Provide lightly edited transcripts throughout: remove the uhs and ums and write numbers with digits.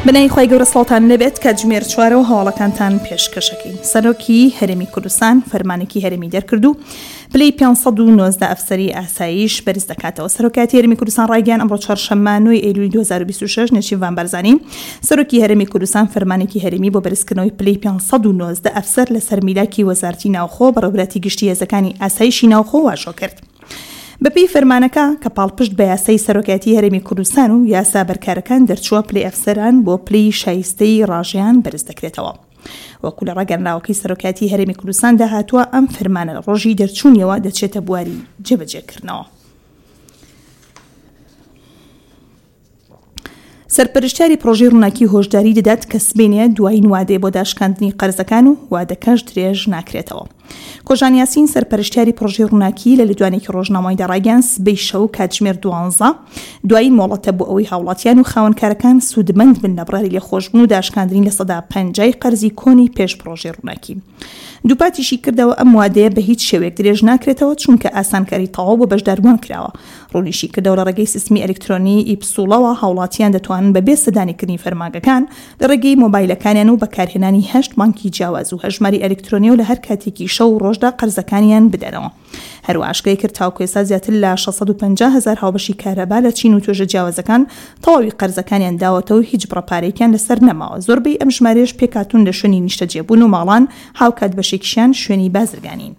بنای خوای گەورە ساڵتان لەبێت کە جمێر 4 و هەواڵەکانتان پێشکەشەکەین. سەرۆکی هەرێمی کوردستان فەرمانێکی هەرێمی دەرکردو پلەی 519 ئەفسەری ئاسایش بەرز دەکاتەوە. سەرۆکاتی هەرێمی کوردستان ڕایگەیاند ئەمڕۆ چوارشەممە 9 ئەیلولی 2026 نەچیروان بەرزانی سەرۆکی هەرێمی کوردستان فەرمانێکی هەرێمی بۆ بەرزکردنەوەی پلەی 519 ئەفسەر لەسەر میلاکی وەزارەتی ناوخۆ بەڕێوەبەتی گشتی هێزەکانی ئاسایشی ناوخۆ واژۆ کرد. بەپێی فەرمانەکە کە پاڵپشت بە یاسای سەرۆکاتی هەرێمی کوردستان و یاسا بەرکارەکان دەرچووە پلەی ئەفسەران بۆ پلەی شایستەی ڕاژیان بەرز دەکرێتەوە. وەکو لە ڕاگەرنراوەکەی سەرۆکاتی هەرێمی کوردستان داهاتووە ئەم فەرمانە ڕۆژی دەرچوونیەوە دەچێتە بواری جێبەجێکردنەوە. سەرپەرشتیاری پرۆژەی ڕووناکی هۆشداری دەدات کە سبێنێ دوایین وادەیە بۆ داشکاندنی قەرزەکان و وادەکەش درێژ ناکرێتەوە. کۆژان یاسین سەرپەرشتیاری پرۆژەی ڕووناکی لە لەدوانێکی ڕۆژنامەی دەڕایگەیاند سبەی شەو کاتژمێر 12 دوایین مۆڵەتە بۆ ئەوەی هاوڵاتیان و خاوەنکارەکان سوودمەند بن لە بڕاری لێخۆشبوون و داشکاندنی لە سەدا 50 قەرزی کۆنی پێش پرۆژەی ڕووناکی. دووپاتیشی کردەوە ئەم وادەیە بە هیچ شێوەیەک درێژ ناکرێتەوە چونکە ئاسانکاری تەواو بۆ بەشداربوون کراوە. ڕوونیشی کردەوە لە ڕێگەی سیستمی ئەلکترۆنی ئیپسوڵەوە هاوڵاتیان دەتوانن بەبێ سەدانیکردنی فەرمانگەکان لە ڕێگەی مۆبایلەکانیان و بەکارهێنانی 8 بانکی جیاواز و هەژماری ئەلکترۆنی و لە هەر کاتێکی شەو و ڕۆژدا قەرزەکانیان بدەنەوە. هەروە ئاشکرای کرد تاوکو ئێستا زیاتر لە 650,000 هاوبەشی کارەبا لە چین و توێژە جیاوازەکان تەواوی قەرزەکانیان داوەتەوە و هیچ بڕەپارێکیان لەسەر نەماوە. زۆربەی ئەم ژمارەش پێکاتون لە شوێنی نیشتەجێبوون و ماڵان هاوکات بەشێکیشیان شوێنی بازرگانین.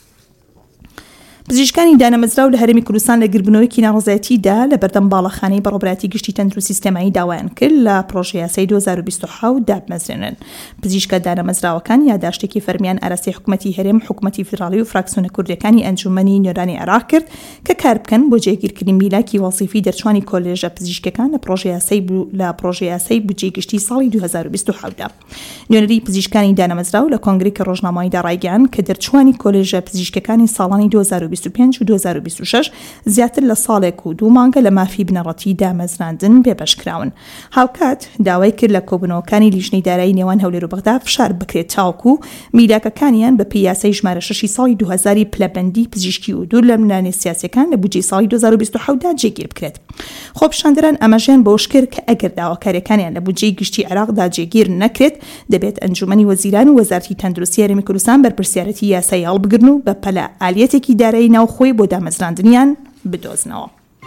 پزیشکانی دانەمەزراو لە هەرێمی کوردستان لە گربوونەوەیکی ناڕەزایەتیدا لە بەردەم باڵەخانەی بەڕێوەبەتی گشتی تەندروستی سیستەمایی داوایان کرد لە پرۆژەی یاسای 2027 دابمەزرێنن. پزیشکە دانەمەزراوەکان یادداشتێکی فەرمیان ئاراستەی حکوومەتی هەرێم، حکوومەتی فیدراڵی و فراکسیۆنە کوردەکانی ئەنجومەنی نێرانی عێراق کرد کە کار بکەن بۆ جێگیرکردنی میلاکی وەزیفی دەرچوانی کۆلێژە پزیشکەکان لە پرۆژەی یاسای بودجێی گشتی ساڵی 2027دا. نوێنەری پزیشکانی دانەمەزراو لە کۆنگرێکی ڕۆژنامەیەدا ڕایگەیاند کە دەرچوانی کۆلێژە پزیشکەکانی ساڵانی 2025 و 2026 زیاتر لە ساڵێک و 2 مانگە لە مافی بنەڕەتی دامەزراندن بێبەشکراون. هاوکات داوای کرد لە کۆبوونەوەکانی لیژنەی دارایی نێوان هەولێر و بەغدا فشار بکرێت تاوکو میلاکەکانیان بە پێی یاسای ژمارە 6 ساڵی 2000 پلەبەندی پزیشکی و دوور لە منانە سیاسیەکان لە بودجەی ساڵی 2027دا جێگیر بکرێت. خۆپیشاندەران ئەمەژیان بەوەش کرد کە ئەگەر داواکاریەکانیان لە بودجەی گشتی عێراقدا جێگیر نەکرێت دەبێت ئەنجومەنی وەزیران و وەزارەتی تەندروستی هەرێمی کوردستان بەرپرسیارەتی یاسایی هەڵبگرن و بە پەلە ئالیەتێکی دارایی ناوخۆی بۆ دامەزراندنیان بدۆزنەوە.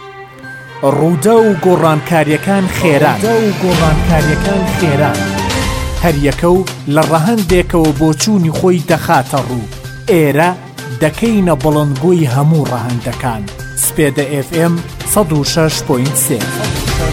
ڕوودا و گۆڕانکاریەکان خێران هەر یەکە و لە ڕەهەندێکەوە بۆ چوونی خۆی دەخاتە ڕوو. ئێرە دەکەینە بەڵندگۆی هەموو ڕەهەندەکان. سپێدە FM 106.3